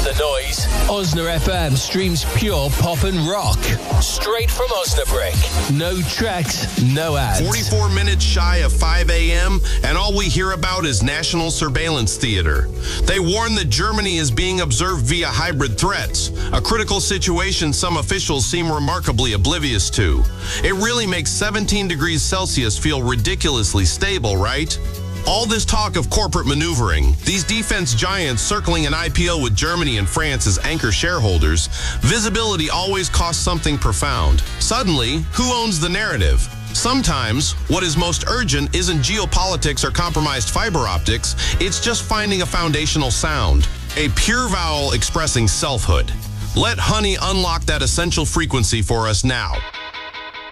the noise. Osna FM streams pure pop and rock. Straight from Osnabrück. No tracks, no ads. 44 minutes shy of 5 a.m., and all we hear about is national surveillance theater. They warn that Germany is being observed via hybrid threats, a critical situation some officials seem remarkably oblivious to. It really makes 17 degrees Celsius feel ridiculously stable, right? All this talk of corporate maneuvering, these defense giants circling an IPO with Germany and France as anchor shareholders, visibility always costs something profound. Suddenly, who owns the narrative? Sometimes, what is most urgent isn't geopolitics or compromised fiber optics, it's just finding a foundational sound, a pure vowel expressing selfhood. Let Honey unlock that essential frequency for us now.